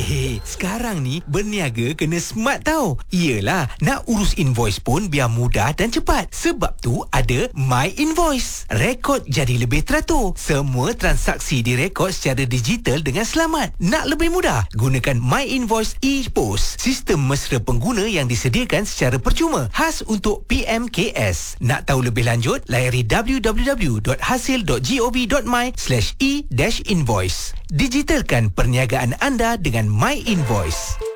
Sekarang ni berniaga kena smart tau. Iyalah, nak urus invoice pun biar mudah dan cepat. Sebab tu ada My Invoice. Rekod jadi lebih teratur. Semua transaksi direkod secara digital dengan selamat. Nak lebih mudah? Gunakan My Invoice ePOS. Sistem mesra pengguna yang disediakan secara percuma. Khas untuk PMKS. Nak tahu lebih lanjut? Layari www.hasil.gov.my/e-invoice. Digitalkan perniagaan anda dengan My Invoice.